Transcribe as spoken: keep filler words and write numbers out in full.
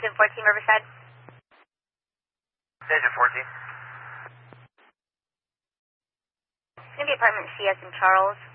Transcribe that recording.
Agent fourteen Riverside. Agent fourteen. It's going to be apartment C S in Charles.